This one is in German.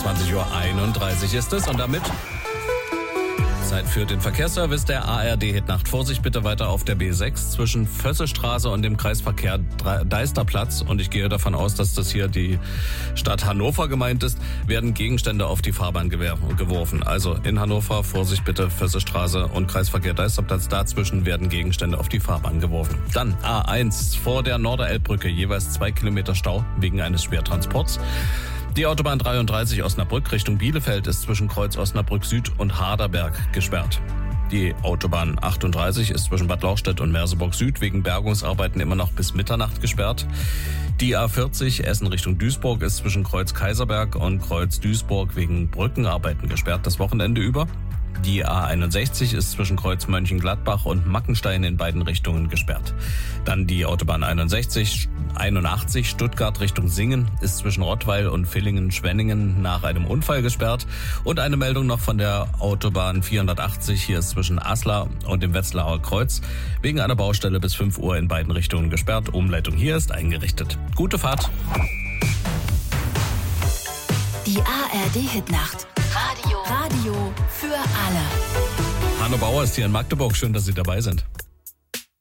22:31 Uhr ist es und damit Zeit für den Verkehrsservice der ARD-Hitnacht. Vorsicht bitte weiter auf der B6 zwischen Vössestraße und dem Kreisverkehr Deisterplatz. Und ich gehe davon aus, dass das hier die Stadt Hannover gemeint ist, werden Gegenstände auf die Fahrbahn geworfen. Also in Hannover, Vorsicht bitte, Vössestraße und Kreisverkehr Deisterplatz. Dazwischen werden Gegenstände auf die Fahrbahn geworfen. Dann A1 vor der Norderelbbrücke, jeweils 2 Kilometer Stau wegen eines Schwertransports. Die Autobahn 33 Osnabrück Richtung Bielefeld ist zwischen Kreuz Osnabrück Süd und Harderberg gesperrt. Die Autobahn 38 ist zwischen Bad Lauchstädt und Merseburg Süd wegen Bergungsarbeiten immer noch bis Mitternacht gesperrt. Die A40 Essen Richtung Duisburg ist zwischen Kreuz Kaiserberg und Kreuz Duisburg wegen Brückenarbeiten gesperrt das Wochenende über. Die A61 ist zwischen Kreuz Mönchengladbach und Mackenstein in beiden Richtungen gesperrt. Dann die Autobahn 81 Stuttgart Richtung Singen ist zwischen Rottweil und Villingen-Schwenningen nach einem Unfall gesperrt. Und eine Meldung noch von der Autobahn 480, hier ist zwischen Aslar und dem Wetzlarer Kreuz wegen einer Baustelle bis 5 Uhr in beiden Richtungen gesperrt. Umleitung hier ist eingerichtet. Gute Fahrt. Die ARD-Hitnacht. Radio für alle. Hanno Bauer ist hier in Magdeburg. Schön, dass Sie dabei sind.